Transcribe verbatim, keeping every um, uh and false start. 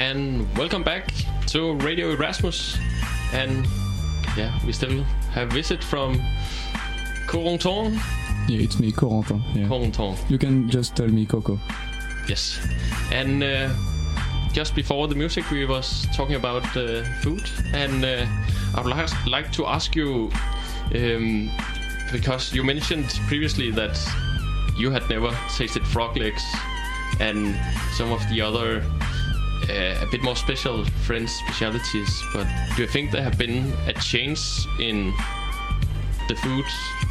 and welcome back to Radio Erasmus. And yeah, we still have visit from Corentin. Yeah, it's me, Corentin. Yeah. Corentin. You can just tell me Coco. Yes. And uh, just before the music, we was talking about uh, food, and uh, I would like, like to ask you, um, because you mentioned previously that you had never tasted frog legs and some of the other uh, a bit more special French specialities, but do you think there have been a change in the food